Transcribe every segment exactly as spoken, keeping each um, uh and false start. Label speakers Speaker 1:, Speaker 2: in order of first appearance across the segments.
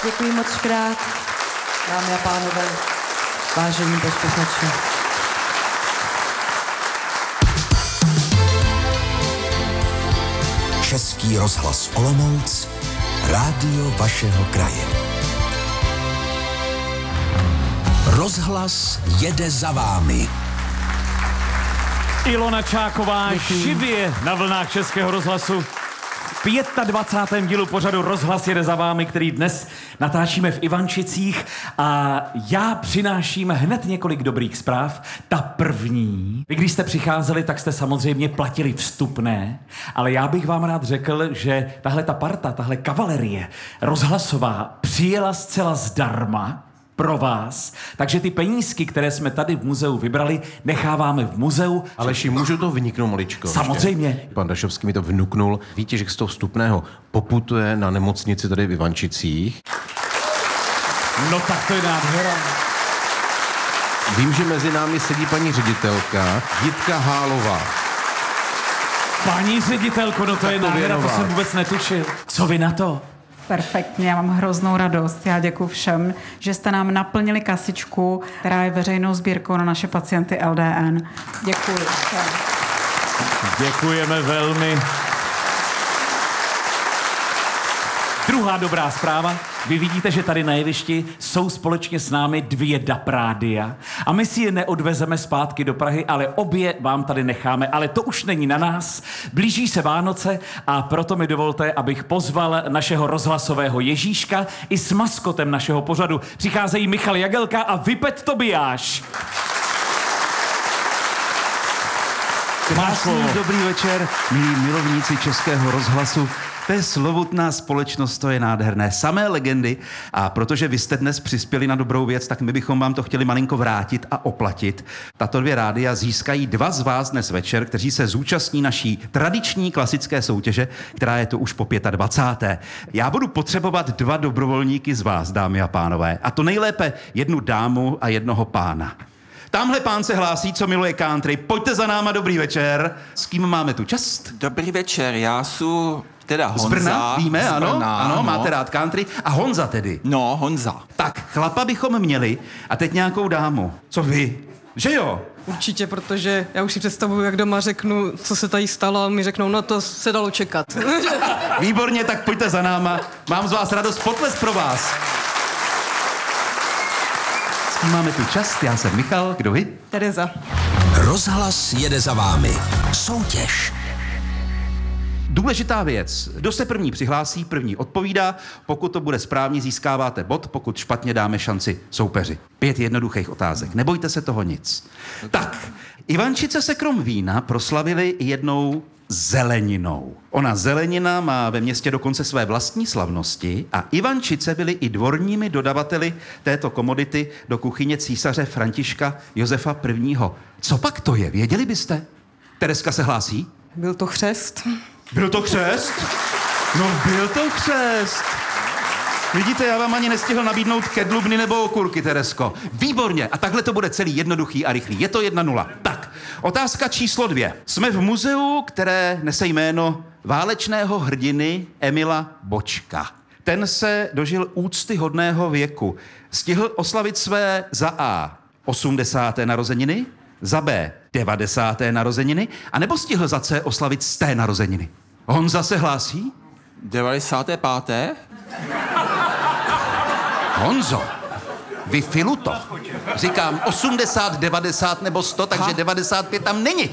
Speaker 1: Děkuji moc krát, dámy a pánové, vážení posluchači.
Speaker 2: Český rozhlas Olomouc, rádio vašeho kraje. Rozhlas jede za vámi.
Speaker 3: Ilona Čáková živě na vlnách Českého rozhlasu. V dvacátém pátém dílu pořadu Rozhlas jede za vámi, který dnes natáčíme v Ivančicích, a já přináším hned několik dobrých zpráv. Ta první, vy když jste přicházeli, tak jste samozřejmě platili vstupné, ale já bych vám rád řekl, že tahle ta parta, tahle kavalerie rozhlasová přijela zcela zdarma pro vás, takže ty penízky, které jsme tady v muzeu vybrali, necháváme v muzeu.
Speaker 4: Aleši, můžu to vniknout maličko?
Speaker 3: Samozřejmě.
Speaker 4: Ještě? Pan Dašovský mi to vnuknul. Víte, že z toho vstupného poputuje na nemocnici tady v Ivančicích.
Speaker 3: No tak to je nádhera.
Speaker 4: Vím, že mezi námi sedí paní ředitelka Jitka Hálová.
Speaker 3: Paní ředitelko, no to tak je nádhera, to jsem vůbec netušil. Co vy na to?
Speaker 5: Perfektně, já mám hroznou radost. Já děkuji všem, že jste nám naplnili kasičku, která je veřejnou sbírkou na naše pacienty L D N. Děkuji.
Speaker 3: Děkujeme velmi. Druhá dobrá zpráva. Vy vidíte, že tady na jevišti jsou společně s námi dvě daprádia a my si je neodvezeme zpátky do Prahy, ale obě vám tady necháme. Ale to už není na nás. Blíží se Vánoce a proto mi dovolte, abych pozval našeho rozhlasového Ježíška i s maskotem našeho pořadu. Přicházejí Michal Jagelka a Vipet Tobiáš.
Speaker 6: Krásný dobrý večer, milí milovníci Českého rozhlasu. To je slovutná společnost, to je nádherné. Samé legendy, a protože vy jste dnes přispěli na dobrou věc, tak my bychom vám to chtěli malinko vrátit a oplatit. Tato dvě rádia získají dva z vás dnes večer, kteří se zúčastní naší tradiční klasické soutěže, která je tu už po dvacáté páté Já budu potřebovat dva dobrovolníky z vás, dámy a pánové. A to nejlépe jednu dámu a jednoho pána. Tamhle pán se hlásí, co miluje country. Pojďte za náma, dobrý večer. S kým máme tu čest?
Speaker 7: Dobrý večer, já jsem teda Honza.
Speaker 6: Z Brna, víme,
Speaker 7: z
Speaker 6: ano,
Speaker 7: Brna,
Speaker 6: ano,
Speaker 7: no.
Speaker 6: Máte rád country. A Honza tedy.
Speaker 7: No, Honza.
Speaker 6: Tak, chlapa bychom měli a teď nějakou dámu. Co vy? Že jo?
Speaker 8: Určitě, protože já už si představuju, jak doma řeknu, co se tady stalo, a mi řeknou, no to se dalo čekat.
Speaker 6: Výborně, tak pojďte za náma. Mám z vás radost, potlesk pro vás. S kým máme tu čas? Já jsem Michal, kdo vy?
Speaker 8: Tereza.
Speaker 2: Rozhlas jede za vámi. Soutěž.
Speaker 6: Důležitá věc. Kdo se první přihlásí, první odpovídá. Pokud to bude správně, získáváte bod, pokud špatně, dáme šanci soupeři. Pět jednoduchých otázek. Nebojte se toho nic. Tak, Ivančice se krom vína proslavili jednou zeleninou. Ona zelenina má ve městě dokonce své vlastní slavnosti a Ivančice byly i dvorními dodavateli této komodity do kuchyně císaře Františka Josefa prvního. Co pak to je? Věděli byste? Tereska se hlásí?
Speaker 8: Byl to chřest.
Speaker 6: Byl to křest? No byl to křest. Vidíte, já vám ani nestihl nabídnout kedlubny nebo okurky, Teresko. Výborně. A takhle to bude celý jednoduchý a rychlý. Je to jedna nula. Tak, otázka číslo dvě. Jsme v muzeu, které nese jméno válečného hrdiny Emila Bočka. Ten se dožil úctyhodného věku. Stihl oslavit své za A osmdesáté narozeniny, za B devadesáté narozeniny, anebo stihl za C oslavit sté narozeniny. Honza se hlásí?
Speaker 7: devadesáté páté
Speaker 6: Honzo, vy filuto. Říkám osmdesát, devadesát nebo sto, takže ha? devadesát pět tam není.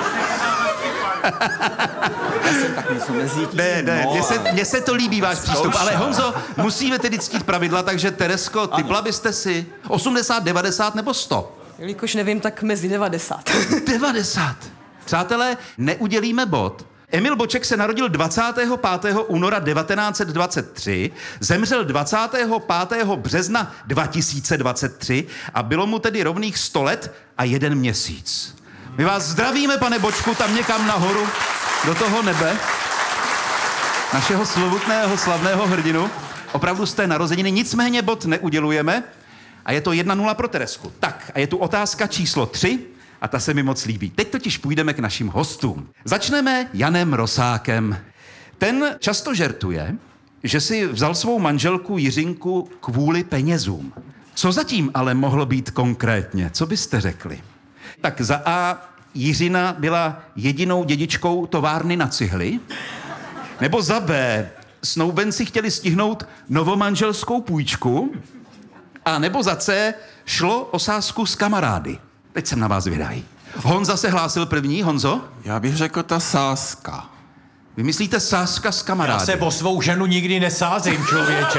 Speaker 7: Já jsem tak něco mezítí.
Speaker 6: Ne, ne,
Speaker 7: no,
Speaker 6: mně se, mně se to líbí váš přístup,
Speaker 7: Zkoušel.
Speaker 6: ale Honzo, musíme tedy ctít pravidla, takže Teresko, typla byste si osmdesát, devadesát nebo sto?
Speaker 8: Jelikož nevím, tak mezi devadesát.
Speaker 6: devadesát. Přátelé, neudělíme bod. Emil Boček se narodil dvacátého pátého února devatenáct set dvacet tři, zemřel dvacátého pátého března dva tisíce dvacet tři a bylo mu tedy rovných sto let a jeden měsíc. My vás zdravíme, pane Bočku, tam někam nahoru, do toho nebe, našeho slovutného, slavného hrdinu. Opravdu jste narozeniny, nicméně bod neudělujeme a je to jedna nula pro Teresku. Tak a je tu otázka číslo tři. A ta se mi moc líbí. Teď totiž půjdeme k našim hostům. Začneme Janem Rosákem. Ten často žertuje, že si vzal svou manželku Jiřinku kvůli penězům. Co zatím ale mohlo být konkrétně? Co byste řekli? Tak za A Jiřina byla jedinou dědičkou továrny na cihly? Nebo za B snoubenci chtěli stihnout novomanželskou půjčku? A nebo za C šlo o sázku s kamarády? Teď jsem na vás zvědavý. Honza se hlásil první. Honzo?
Speaker 7: Já bych řekl ta sázka.
Speaker 6: Vy myslíte sázka s kamarády?
Speaker 9: Já se o svou ženu nikdy nesázím, člověče.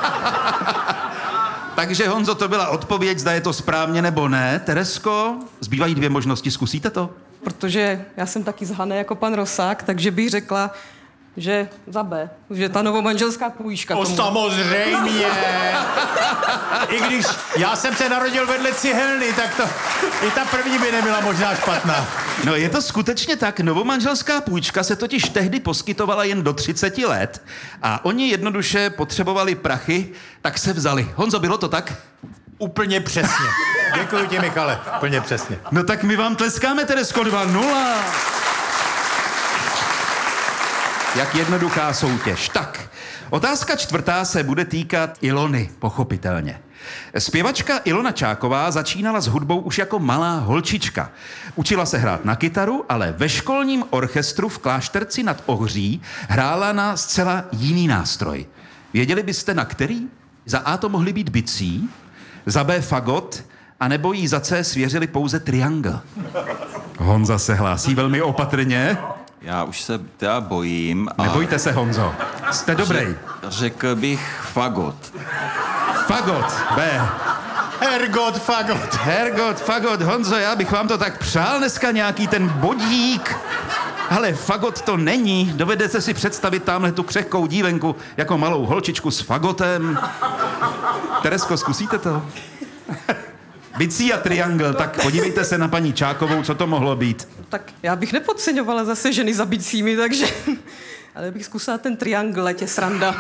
Speaker 6: Takže Honzo, to byla odpověď, zda je to správně nebo ne. Teresko, zbývají dvě možnosti, zkusíte to?
Speaker 8: Protože já jsem taky zhané jako pan Rosák, takže bych řekla, že za B, že ta novomanželská půjčka.
Speaker 9: To samozřejmě. I když já jsem se narodil vedle cihelny, tak to i ta první by nebyla možná špatná.
Speaker 6: No je to skutečně tak, novomanželská půjčka se totiž tehdy poskytovala jen do třiceti let a oni jednoduše potřebovali prachy, tak se vzali. Honzo, bylo to tak?
Speaker 9: Úplně přesně. Děkuji ti, Michale, úplně přesně.
Speaker 6: No tak my vám tleskáme, Teresko, dva nula. Jak jednoduchá soutěž. Tak, otázka čtvrtá se bude týkat Ilony, pochopitelně. Zpěvačka Ilona Čáková začínala s hudbou už jako malá holčička. Učila se hrát na kytaru, ale ve školním orchestru v Klášterci nad Ohří hrála na zcela jiný nástroj. Věděli byste na který? Za A to mohly být bicí, za B fagot, anebo jí za C svěřili pouze triangl. Honza se hlásí velmi opatrně.
Speaker 7: Já už se teda bojím. A
Speaker 6: Nebojte se, Honzo. Jste dobrý.
Speaker 7: Řek, řekl bych fagot.
Speaker 6: Fagot, B.
Speaker 9: Hergot, fagot.
Speaker 6: Hergot, fagot, Honzo, já bych vám to tak přál dneska nějaký ten bodík. Ale fagot to není. Dovedete si představit tamhle tu křehkou dívenku jako malou holčičku s fagotem? Teresko, zkusíte to? Bicí a triangl, tak podívejte se na paní Čákovou, co to mohlo být.
Speaker 8: Tak já bych nepodceňovala zase ženy za bicími, takže... Ale bych zkusila ten triangl, letě sranda.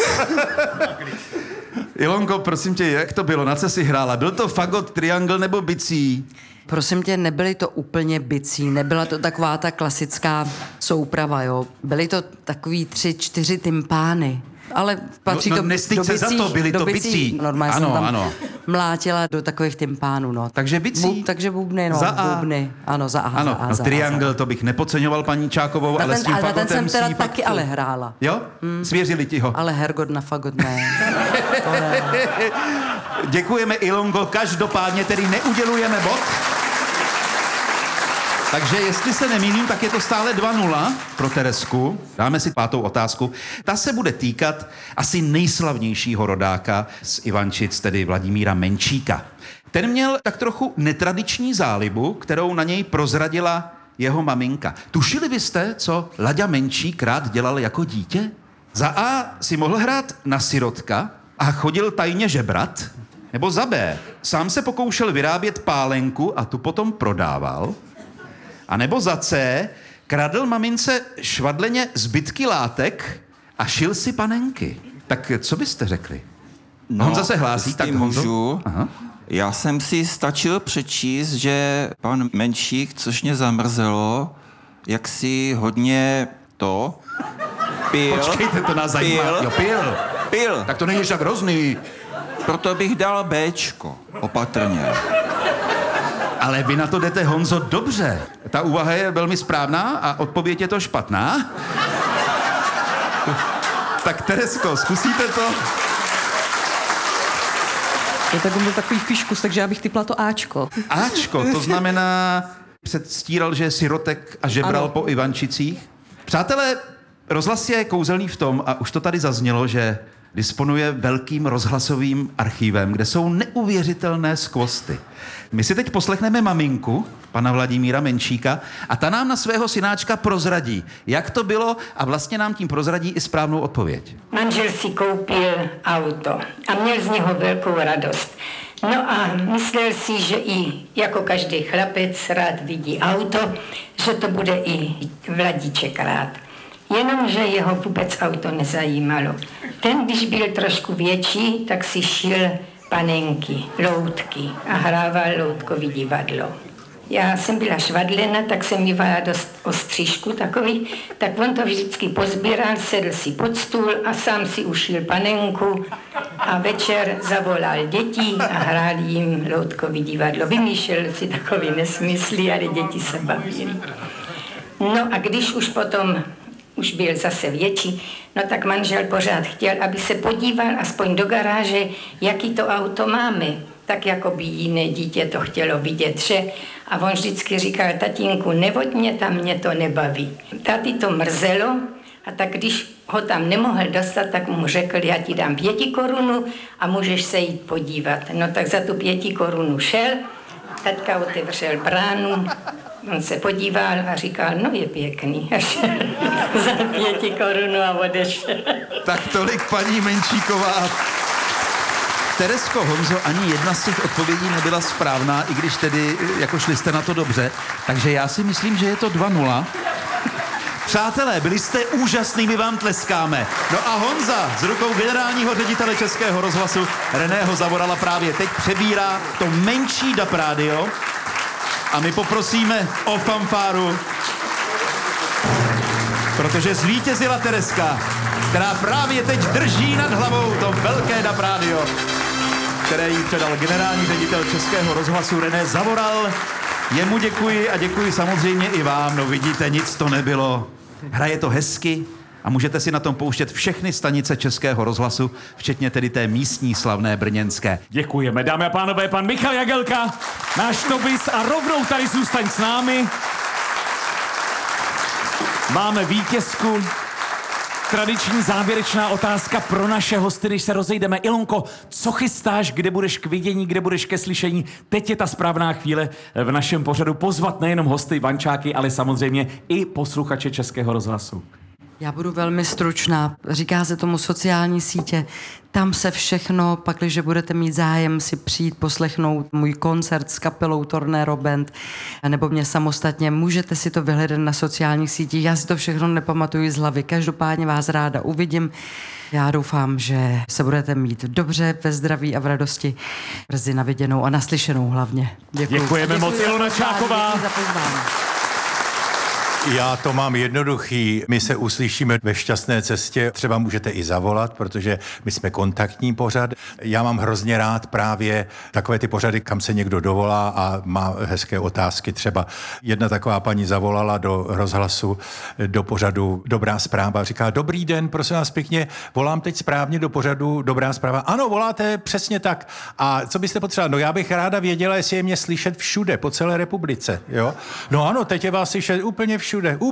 Speaker 6: Ilonko, prosím tě, jak to bylo? Na co jsi hrála? Byl to fagot, triangl nebo bicí?
Speaker 1: Prosím tě, nebyly to úplně bicí, nebyla to taková ta klasická souprava, jo. Byly to takový tři, čtyři tympány. Ale patří
Speaker 6: no, no,
Speaker 1: to
Speaker 6: nestyď
Speaker 1: do
Speaker 6: se
Speaker 1: bicí,
Speaker 6: za to, byly
Speaker 1: do
Speaker 6: to
Speaker 1: bicí.
Speaker 6: bicí.
Speaker 1: Normálně
Speaker 6: ano,
Speaker 1: jsem tam
Speaker 6: ano.
Speaker 1: mlátila do takových tympánů, no.
Speaker 6: Takže bicí?
Speaker 1: Bub, takže bubny, no,
Speaker 6: za A.
Speaker 1: bubny. Ano, za A,
Speaker 6: Ano,
Speaker 1: za A,
Speaker 6: no,
Speaker 1: za
Speaker 6: triangl,
Speaker 1: A, za A.
Speaker 6: to bych nepodceňoval paní Čákovou,
Speaker 1: Na
Speaker 6: ale
Speaker 1: ten,
Speaker 6: s tím
Speaker 1: ale na
Speaker 6: fagotem
Speaker 1: ten jsem teda
Speaker 6: si
Speaker 1: taky
Speaker 6: fakt...
Speaker 1: ale hrála.
Speaker 6: Jo? Hmm. Svěřili ti ho.
Speaker 1: Ale hergot na fagot ne. To ne.
Speaker 6: Děkujeme, Ilonko, každopádně tedy neudělujeme bod. Takže jestli se nemýlím, tak je to stále dva nula pro Teresku. Dáme si pátou otázku. Ta se bude týkat asi nejslavnějšího rodáka z Ivančic, tedy Vladimíra Menčíka. Ten měl tak trochu netradiční zálibu, kterou na něj prozradila jeho maminka. Tušili byste, co Laďa Menčík rád dělal jako dítě? Za A si mohl hrát na sirotka a chodil tajně žebrat. Nebo za B sám se pokoušel vyrábět pálenku a tu potom prodával. A nebo za C kradl mamince švadleně zbytky látek a šil si panenky. Tak co byste řekli?
Speaker 7: No,
Speaker 6: Honza se hlásí,
Speaker 7: jestli
Speaker 6: tak Honzo.
Speaker 7: můžu.
Speaker 6: Aha.
Speaker 7: Já jsem si stačil přečíst, že pan Menšík, což mě zamrzelo, jak si hodně to pil.
Speaker 6: Počkejte, to nás zajímá.
Speaker 7: Pil.
Speaker 6: Jo, pil.
Speaker 7: Pil.
Speaker 6: Tak to není tak hrozný.
Speaker 7: Proto bych dal Béčko. Opatrně.
Speaker 6: Ale vy na to jdete, Honzo, dobře. Ta úvaha je velmi správná a odpověď je to špatná. Tak Teresko, zkusíte to?
Speaker 8: Je tak byl takový fiškus, takže já bych typla to Ačko.
Speaker 6: Ačko, to znamená, předstíral, že je sirotek a žebral
Speaker 8: Ano.
Speaker 6: po Ivančicích. Přátelé, rozhlas je kouzelný v tom, a už to tady zaznělo, že disponuje velkým rozhlasovým archívem, kde jsou neuvěřitelné skvosty. My si teď poslechneme maminku, pana Vladimíra Menčíka, a ta nám na svého synáčka prozradí, jak to bylo, a vlastně nám tím prozradí i správnou odpověď.
Speaker 10: Manžel si koupil auto a měl z něho velkou radost. No a myslel si, že i jako každý chlapec rád vidí auto, že to bude i Vladíček rád. Jenomže jeho vůbec auto nezajímalo. Ten, když byl trošku větší, tak si šil panenky, loutky a hrával loutkový divadlo. já jsem byla švadlena, tak jsem mývala dost ostřížku takový, tak on to vždycky pozbíral, sedl si pod stůl a sám si ušil panenku a večer zavolal děti a hrál jim loutkový divadlo. Vymýšlel si takový nesmysly, ale děti se bavili. No a když už potom už byl zase větší, no tak manžel pořád chtěl, aby se podíval aspoň do garáže, jaký to auto máme. Tak jako by jiné dítě to chtělo vidět, že? A on vždycky říkal, tatínku, nevoď mě tam, mě to nebaví. Taty to mrzelo a tak když ho tam nemohl dostat, tak mu řekl, já ti dám pěti korunu a můžeš se jít podívat. No tak za tu pěti korunu šel, taťka otevřel bránu, on se podíval a říkal, no je pěkný. A šel za pěti korunu a odešel.
Speaker 6: Tak tolik paní Menšíková. Teresko, Honzo, ani jedna z těch odpovědí nebyla správná, i když tedy jako šli jste na to dobře. Takže já si myslím, že je to dva nula. Přátelé, byli jste úžasný, my vám tleskáme. No a Honza z rukou generálního ředitele Českého rozhlasu Reného Zavorala právě teď přebírá to menší D A P rádio. A my poprosíme o fanfáru, protože zvítězila Tereska, která právě teď drží nad hlavou to velké D A P rádio, které jí předal generální ředitel Českého rozhlasu René Zavoral. Jemu děkuji a děkuji samozřejmě i vám. No vidíte, nic to nebylo. Hraje to hezky a můžete si na tom pouštět všechny stanice Českého rozhlasu, včetně tedy té místní slavné brněnské.
Speaker 3: Děkujeme, dámy a pánové, pan Michal Jagelka, náš Tobis, a rovnou tady zůstaň s námi. Máme vítězku. Tradiční závěrečná otázka pro naše hosty, než se rozejdeme. Ilonko, co chystáš, kde budeš k vidění, kde budeš ke slyšení? Teď je ta správná chvíle v našem pořadu pozvat nejenom hosty, Ivančáky, ale samozřejmě i posluchače Českého rozhlasu.
Speaker 1: Já budu velmi stručná. Říká se tomu sociální sítě. Tam se všechno, pakliže budete mít zájem si přijít poslechnout můj koncert s kapelou Tornero Band, nebo mě samostatně, můžete si to vyhledat na sociálních sítích. Já si to všechno nepamatuji z hlavy. Každopádně vás ráda uvidím. Já doufám, že se budete mít dobře, ve zdraví a v radosti. Brzy na viděnou a naslyšenou hlavně. Děkuji.
Speaker 3: Děkujeme
Speaker 1: Děkuji
Speaker 3: moc, Ilona Čáková.
Speaker 1: Děkuji za pozvání.
Speaker 9: Já to mám jednoduchý. My se uslyšíme ve šťastné cestě. Třeba můžete i zavolat, protože my jsme kontaktní pořad. Já mám hrozně rád právě takové ty pořady, kam se někdo dovolá a má hezké otázky. Třeba jedna taková paní zavolala do rozhlasu, do pořadu Dobrá zpráva. Říká, dobrý den, prosím vás pěkně, volám teď správně do pořadu Dobrá zpráva. Ano, voláte přesně tak. A co byste potřebovali? No já bych ráda věděla, jestli je mě slyšet všude, po celé republice. Jo? No ano, teď je vás slyšet úplně všude.